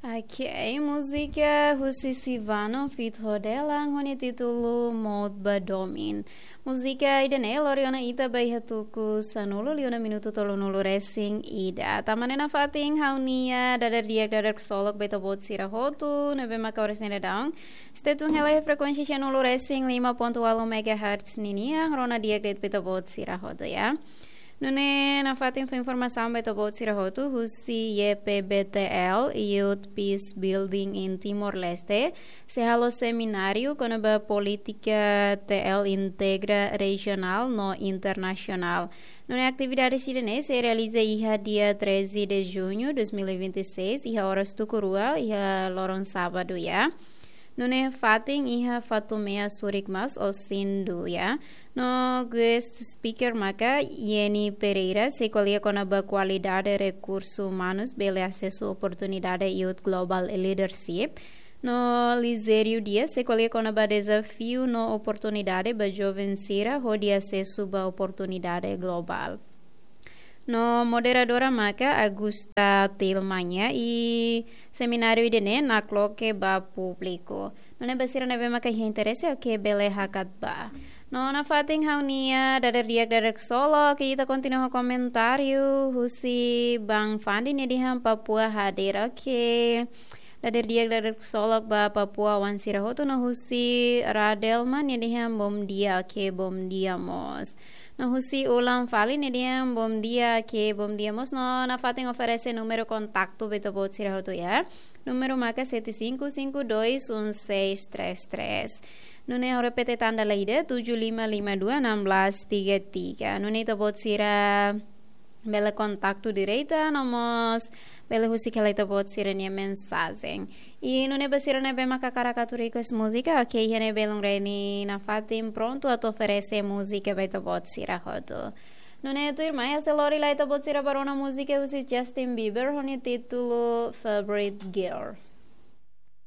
Ok, música Rusisivano fit rodelang honi titulo Mod Badomin. Música idene loriona ita bai hatuku sanulu liona minuto tolonulu racing ida. Tamanena fating haunia dadar diak dadar solok beta bot sirahotu nebe maka oresneda daung. Stetung hele frekuensi chanulu racing 5.8 MHz niniang rona diak det beta bot sirahotu ya. Nune na fatin foi informação beta bot sirahotu husi YPBTL Youth Peace Building in Timor-Leste se halo seminário com a política TL integra regional no internacional. Nune atividade sirene se realiza iha dia 13 de junho 2026 iha horas tukurua iha lorong sábado ya. Nune fating iha fatumea surikmas o sindu ya. No guest speaker maka Yeni Pereira se colia com a qualidade recursos humanos bele acesso oportunidade youth global leadership. No Lisério Dias se colia com a desafio no oportunidade ba jovem sira ho de acesso ba oportunidade global. No moderadora maka Augusta Tilmanya e seminário idene na cloque ba público. No ne basira neve maka interesse o que bele hakat ba. No na fating haunia dadar diak dadar solo kita continua comentário husi Bang Fandi ne diham Papua hadir oke. Dadar diak dadar solo ba Papua wan sirahoto no husi Radelman ne diham bom dia oke bom dia mos. No husi ulang fali ne diham bom dia ke bom dia mos no na fating oferece número contacto beto bot sirahoto ya. Número maka 75521633. Nune repete tanda laida 75521633. Nune tobot sira bela kontaktu direita nomos bela husi kala tobot sira nia mensagem. E nune basira nebe makakaracatu request música, ok, hene belong reni na fatim pronto a oferece música vai tobot sira rodo. Nune tu irmã essa lori lá tobot sira barona música usi Justin Bieber hone título Favorite Girl.